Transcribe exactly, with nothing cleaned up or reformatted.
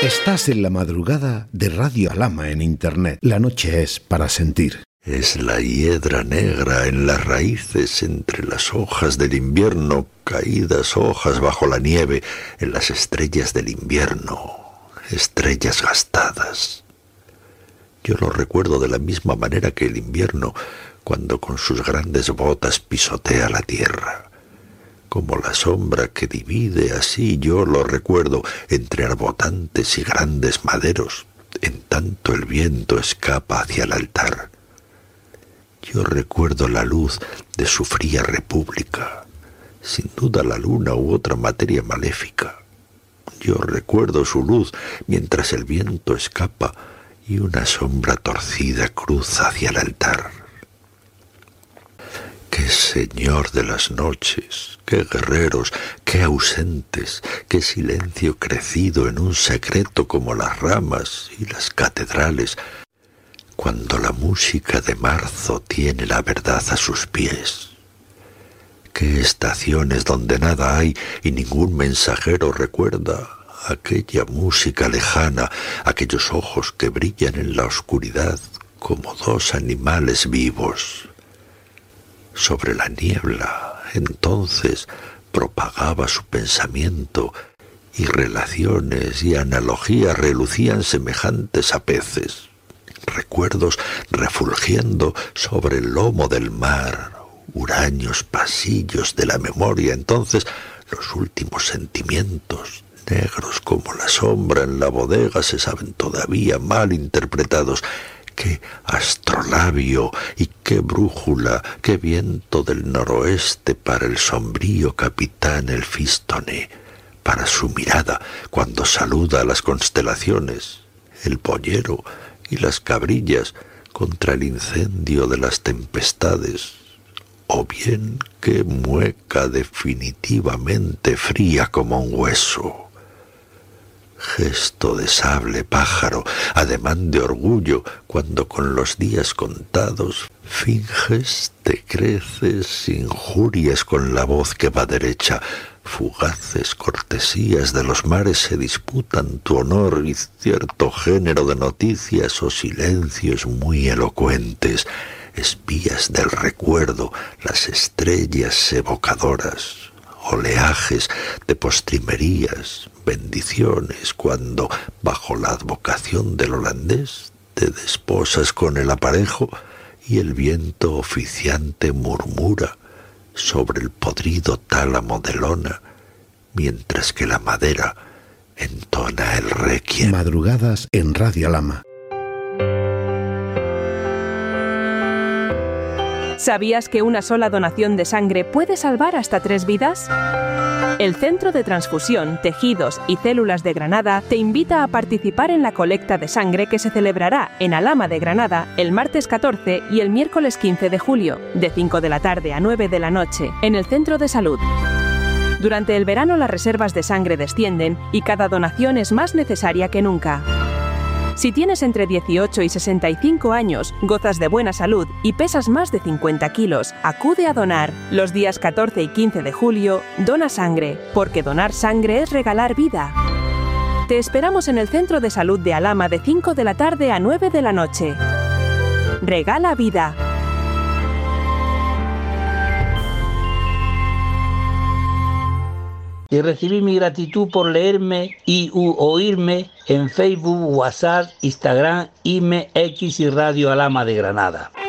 Estás en la madrugada de Radio Alhama en Internet. La noche es para sentir. Es la hiedra negra en las raíces entre las hojas del invierno, caídas hojas bajo la nieve, en las estrellas del invierno, estrellas gastadas. Yo lo recuerdo de la misma manera que el invierno, cuando con sus grandes botas pisotea la tierra. Como la sombra que divide, así yo lo recuerdo entre arbotantes y grandes maderos, en tanto el viento escapa hacia el altar. Yo recuerdo la luz de su fría república, sin duda la luna u otra materia maléfica. Yo recuerdo su luz mientras el viento escapa y una sombra torcida cruza hacia el altar. ¡Qué señor de las noches! ¡Qué guerreros! ¡Qué ausentes! ¡Qué silencio crecido en un secreto como las ramas y las catedrales, cuando la música de marzo tiene la verdad a sus pies! ¡Qué estaciones donde nada hay y ningún mensajero recuerda! Aquella música lejana, aquellos ojos que brillan en la oscuridad como dos animales vivos. Sobre la niebla, entonces, propagaba su pensamiento, y relaciones y analogías relucían semejantes a peces, recuerdos refulgiendo sobre el lomo del mar, huraños pasillos de la memoria, entonces los últimos sentimientos, negros como la sombra en la bodega, se saben todavía mal interpretados. ¡Qué astrolabio y qué brújula, qué viento del noroeste para el sombrío capitán Elfístone, para su mirada cuando saluda a las constelaciones, el pollero y las cabrillas contra el incendio de las tempestades, o bien qué mueca definitivamente fría como un hueso! Gesto de sable pájaro, ademán de orgullo, cuando con los días contados finges, te creces, injurias con la voz que va derecha, fugaces cortesías de los mares se disputan tu honor y cierto género de noticias o silencios muy elocuentes, espías del recuerdo, las estrellas evocadoras, oleajes de postrimerías, bendiciones, cuando, bajo la advocación del holandés, te desposas con el aparejo y el viento oficiante murmura sobre el podrido tálamo de lona, mientras que la madera entona el requiem. Madrugadas en Radio Alhama. ¿Sabías que una sola donación de sangre puede salvar hasta tres vidas? El Centro de Transfusión, Tejidos y Células de Granada te invita a participar en la colecta de sangre que se celebrará en Alhama de Granada el martes catorce y el miércoles quince de julio, de cinco de la tarde a nueve de la noche, en el Centro de Salud. Durante el verano las reservas de sangre descienden y cada donación es más necesaria que nunca. Si tienes entre dieciocho y sesenta y cinco años, gozas de buena salud y pesas más de cincuenta kilos, acude a donar. Los días catorce y quince de julio, dona sangre, porque donar sangre es regalar vida. Te esperamos en el Centro de Salud de Alhama de cinco de la tarde a nueve de la noche. Regala vida. Y recibí mi gratitud por leerme y u oírme en Facebook, WhatsApp, Instagram, I M E, X y Radio Alhama de Granada.